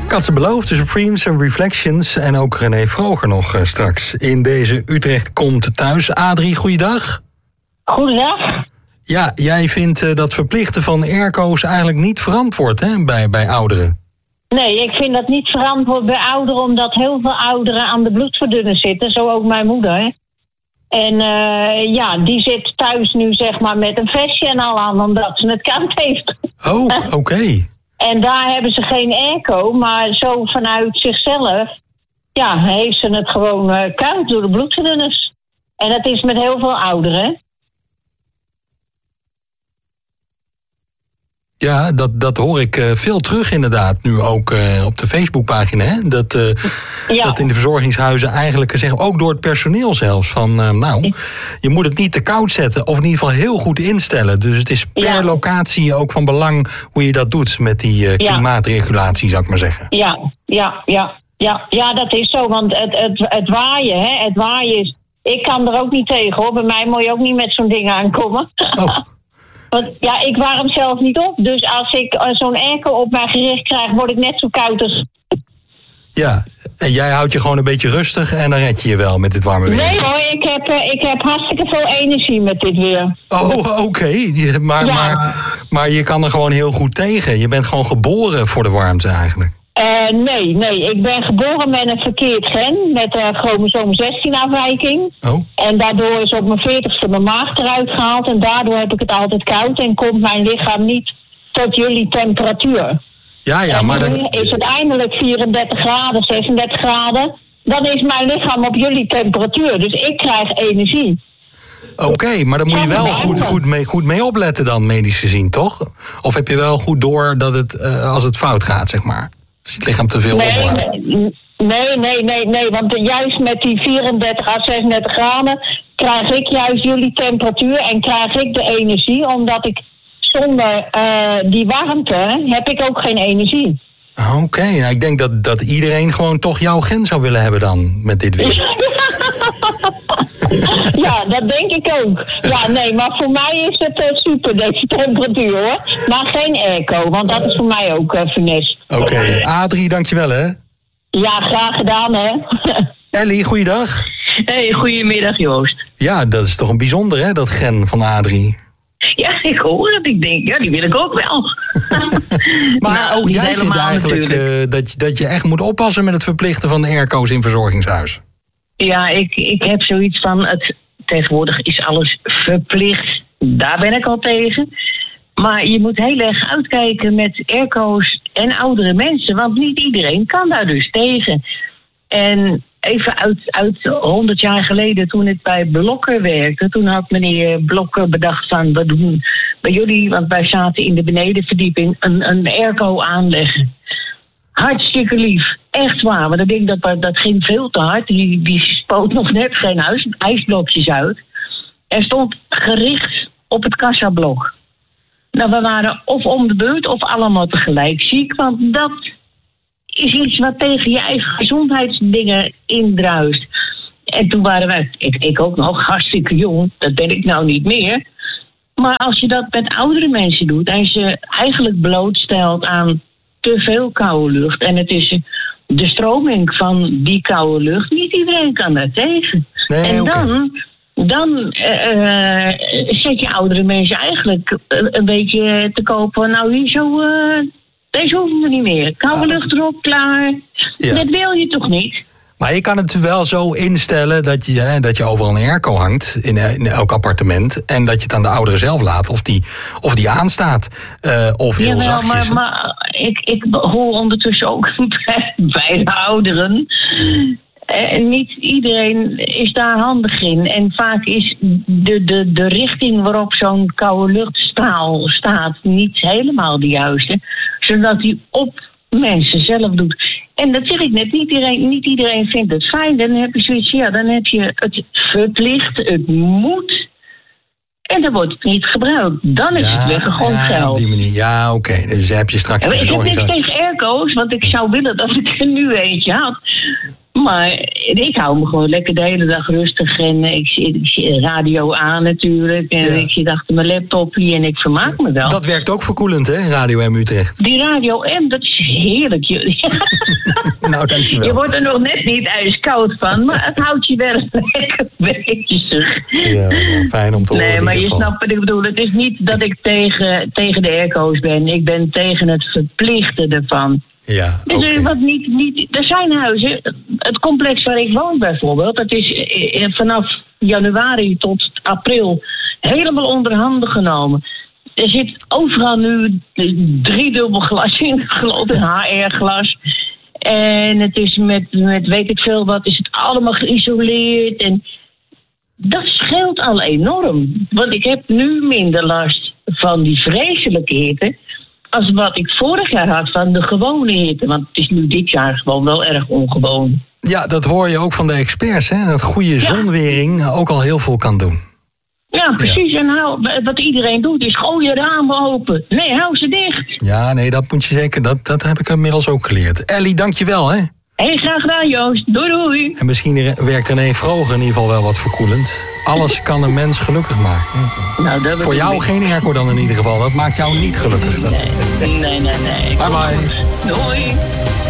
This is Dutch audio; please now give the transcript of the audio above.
Ik had ze beloofd, de Supremes en Reflections en ook René Vroger nog straks. In deze Utrecht komt thuis. Adrie, goeiedag. Goedendag. Ja, jij vindt dat verplichten van airco's eigenlijk niet verantwoord, hè, bij ouderen? Nee, ik vind dat niet verantwoord bij ouderen, omdat heel veel ouderen aan de bloedverdunner zitten. Zo ook mijn moeder. En die zit thuis nu zeg maar met een vestje en al aan, omdat ze het koud heeft. Oh, oké. En daar hebben ze geen airco, maar zo vanuit zichzelf heeft ze het gewoon koud door de bloedverdunners. En dat is met heel veel ouderen. Ja, dat hoor ik veel terug inderdaad, nu ook op de Facebookpagina. Hè? Dat in de verzorgingshuizen eigenlijk zeggen, ook door het personeel zelfs, van je moet het niet te koud zetten of in ieder geval heel goed instellen. Dus het is per locatie ook van belang hoe je dat doet met die klimaatregulatie, zou ik maar zeggen. Ja, dat is zo, want het waaien, hè, het waaien is... Ik kan er ook niet tegen, hoor. Bij mij moet je ook niet met zo'n ding aankomen. Oh. Want ik warm zelf niet op. Dus als ik zo'n airco op mij gericht krijg, word ik net zo koud als... Ja, en jij houdt je gewoon een beetje rustig en dan red je je wel met dit warme weer. Nee hoor, ik heb hartstikke veel energie met dit weer. Oh, oké. Maar je kan er gewoon heel goed tegen. Je bent gewoon geboren voor de warmte eigenlijk. Nee. Ik ben geboren met een verkeerd gen, met chromosoom 16 afwijking. Oh. En daardoor is op mijn 40ste mijn maag eruit gehaald. En daardoor heb ik het altijd koud en komt mijn lichaam niet tot jullie temperatuur. Ja, maar dan is het eindelijk 34 graden, 36 graden. Dan is mijn lichaam op jullie temperatuur. Dus ik krijg energie. Oké, maar dan moet je wel goed mee opletten dan, medisch gezien, toch? Of heb je wel goed door dat het als het fout gaat, zeg maar? Als je het lichaam te veel opwarmt. Nee, want juist met die 34 à 36 graden krijg ik juist jullie temperatuur en krijg ik de energie, omdat ik zonder die warmte heb ik ook geen energie. Oké, ik denk dat iedereen gewoon toch jouw gen zou willen hebben dan, met dit weer. Ja, dat denk ik ook. Ja, nee, maar voor mij is het super, deze temperatuur, hoor. Maar geen airco, want dat is voor mij ook funest. Oké, Adrie, dankjewel, hè. Ja, graag gedaan, hè. Ellie, goeiedag. Hey, goedemiddag, Joost. Ja, dat is toch een bijzonder, hè, dat gen van Adrie. Ja, ik hoor het. Ik denk, die wil ik ook wel. Maar ook jij vindt eigenlijk dat je echt moet oppassen met het verplichten van de airco's in verzorgingshuis. Ja, ik heb zoiets van, tegenwoordig is alles verplicht. Daar ben ik al tegen. Maar je moet heel erg uitkijken met airco's en oudere mensen. Want niet iedereen kan daar dus tegen. En even uit 100 jaar geleden, toen ik bij Blokker werkte, toen had meneer Blokker bedacht van, we doen bij jullie, want wij zaten in de benedenverdieping, een airco aanleggen. Hartstikke lief. Echt waar. Want ik denk dat ging veel te hard. Die spoot nog net geen ijsblokjes uit. Er stond gericht op het kassablok. Nou, we waren of om de beurt of allemaal tegelijk ziek. Want dat is iets wat tegen je eigen gezondheidsdingen indruist. En toen waren wij, ik ook nog, hartstikke jong. Dat ben ik nou niet meer. Maar als je dat met oudere mensen doet en je eigenlijk blootstelt aan te veel koude lucht. En het is de stroming van die koude lucht. Niet iedereen kan daar tegen. Nee, en dan zet je oudere mensen eigenlijk een beetje te kopen. Nou, deze hoeven we niet meer. Koude lucht erop, klaar. Ja. Dat wil je toch niet? Maar je kan het wel zo instellen dat je overal een airco hangt in elk appartement. En dat je het aan de ouderen zelf laat of die aanstaat. Of heel zachtjes. Maar ik hoor ondertussen ook bij de ouderen. Niet iedereen is daar handig in. En vaak is de richting waarop zo'n koude luchtstraal staat niet helemaal de juiste. Zodat die op mensen zelf doet. En dat zeg ik net, niet iedereen vindt het fijn. Dan heb je zoiets, dan heb je het verplicht, het moet. En dan wordt het niet gebruikt. Dan is het weggegooid geld. Op die manier. Ja, oké. Dus heb je straks... Ik heb niks tegen airco's, want ik zou willen dat ik er nu eentje had. Maar ik hou me gewoon lekker de hele dag rustig. En ik zit radio aan natuurlijk. En ik zit achter mijn laptopje en ik vermaak me wel. Dat werkt ook verkoelend, hè, Radio M Utrecht? Die Radio M, dat is heerlijk. Nou, dankjewel. Je wordt er nog net niet ijskoud van, maar het houdt je wel lekker bezig. Ja, fijn om te horen. Nee, maar je snapt wat ik bedoel. Het is niet dat ik tegen de airco's ben. Ik ben tegen het verplichten ervan. Ja, dus wat niet, er zijn huizen, het complex waar ik woon bijvoorbeeld, dat is vanaf januari tot april helemaal onder handen genomen. Er zit overal nu 3-dubbel glas in, geloof ik, HR-glas. En het is met weet ik veel wat, is het allemaal geïsoleerd. En dat scheelt al enorm. Want ik heb nu minder last van die vreselijke hitte als wat ik vorig jaar had van de gewone hitte. Want het is nu dit jaar gewoon wel erg ongewoon. Ja, dat hoor je ook van de experts, hè? Dat goede zonwering ook al heel veel kan doen. Ja, precies. Ja. En wat iedereen doet is gooi je ramen open. Nee, hou ze dicht. Ja, nee, dat moet je zeker. Dat heb ik inmiddels ook geleerd. Ellie, dankjewel, hè? Graag gedaan, Joost. Doei, doei. En misschien werkt René Vroger in ieder geval wel wat verkoelend. Alles kan een mens gelukkig maken. Nou, dat voor jou geen airco dan in ieder geval. Dat maakt jou niet gelukkig. Nee. Bye bye. Doei.